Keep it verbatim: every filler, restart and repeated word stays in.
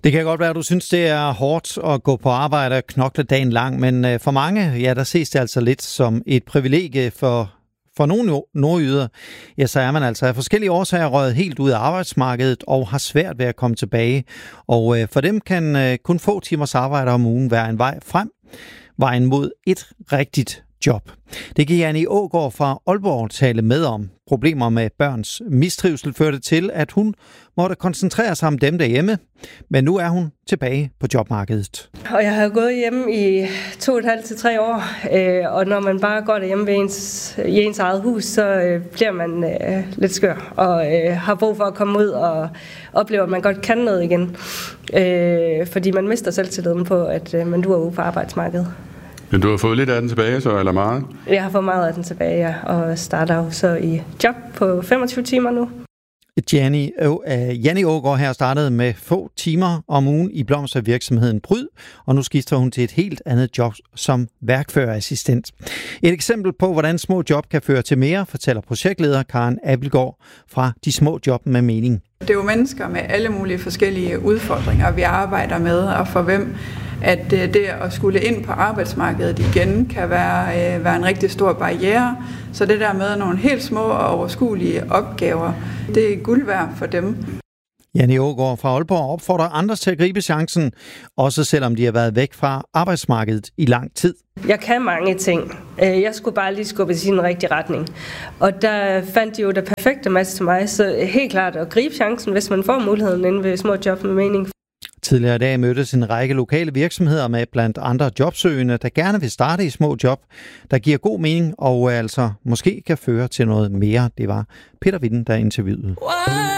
Det kan godt være, at du synes, det er hårdt at gå på arbejde og knokle dagen lang, men for mange, ja, der ses det altså lidt som et privilegie for, for nogle nordjyder. Ja, så er man altså af forskellige årsager røget helt ud af arbejdsmarkedet og har svært ved at komme tilbage. Og for dem kan kun få timers arbejde om ugen være en vej frem, vejen mod et rigtigt job. Det kan Janni Aagaard fra Aalborg tale med om. Problemer med børns mistrivsel førte til, at hun måtte koncentrere sig om dem derhjemme, men nu er hun tilbage på jobmarkedet. Og jeg har gået hjemme i to og et halvt til tre år, og når man bare går derhjemme ved ens, i ens eget hus, så bliver man øh, lidt skør og øh, har brug for at komme ud og opleve, at man godt kan noget igen, øh, fordi man mister selvtilliden på, at øh, man duer ude på arbejdsmarkedet. Men du har fået lidt af den tilbage, så, eller meget? Jeg har fået meget af den tilbage, ja, og starter jo så i job på femogtyve timer nu. Janni, øh, Janni Aagaard her startede med få timer om ugen i blomstervirksomheden Bryd, og nu skifter hun til et helt andet job som værkførerassistent. Et eksempel på, hvordan små job kan føre til mere, fortæller projektleder Karen Abildgaard fra De Små Job med Mening. Det er jo mennesker med alle mulige forskellige udfordringer, vi arbejder med, og for hvem at det at skulle ind på arbejdsmarkedet igen kan være, være en rigtig stor barriere. Så det der med nogle helt små og overskuelige opgaver, det er guld værd for dem. Janni Aagaard fra Aalborg opfordrer andre til at gribe chancen, også selvom de har været væk fra arbejdsmarkedet i lang tid. Jeg kan mange ting. Jeg skulle bare lige skubbe i en rigtig retning. Og der fandt de jo det perfekte match til mig, så helt klart at gribe chancen, hvis man får muligheden inde ved Små Job med Mening. Tidligere i dag mødtes en række lokale virksomheder med blandt andre jobsøgende, der gerne vil starte i små job, der giver god mening og altså måske kan føre til noget mere. Det var Peter Witten, der interviewede.